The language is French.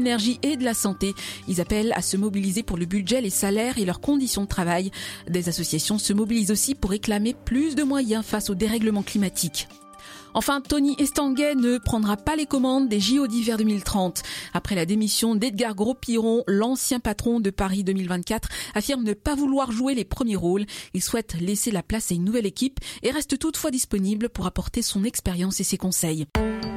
l'énergie et de la santé. Ils appellent à se mobiliser pour le budget, les salaires et leurs conditions de travail. Des associations se mobilisent aussi pour réclamer plus de moyens face au dérèglement climatique. Enfin, Tony Estanguet ne prendra pas les commandes des JO d'hiver 2030. Après la démission d'Edgar Gros-Piron, l'ancien patron de Paris 2024 affirme ne pas vouloir jouer les premiers rôles. Il souhaite laisser la place à une nouvelle équipe et reste toutefois disponible pour apporter son expérience et ses conseils.